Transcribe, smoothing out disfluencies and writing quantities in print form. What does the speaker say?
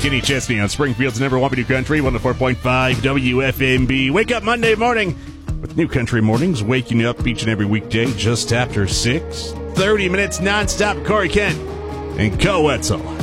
Kenny Chesney on Springfield's number one New Country, 104.5 WFMB. Wake up Monday morning with New Country Mornings, waking you up each and every weekday just after 6. 30 minutes nonstop. Corey Kent and Co Wetzel.